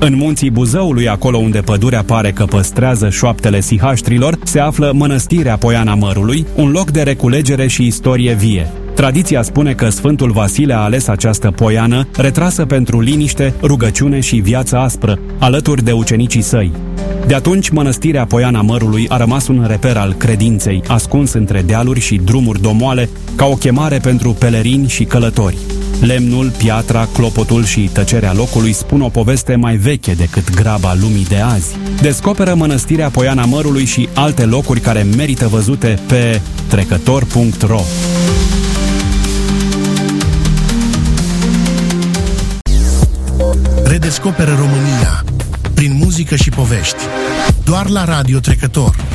În munții Buzăului, acolo unde pădurea pare că păstrează șoaptele sihaștrilor, se află Mănăstirea Poiana Mărului, un loc de reculegere și istorie vie. Tradiția spune că Sfântul Vasile a ales această poiană retrasă pentru liniște, rugăciune și viață aspră, alături de ucenicii săi. De atunci, Mănăstirea Poiana Mărului a rămas un reper al credinței, ascuns între dealuri și drumuri domoale, ca o chemare pentru pelerini și călători. Lemnul, piatra, clopotul și tăcerea locului spun o poveste mai veche decât graba lumii de azi. Descoperă Mănăstirea Poiana Mărului și alte locuri care merită văzute pe trecător.ro. Redescoperă România prin muzică și povești. Doar la Radio Trecător.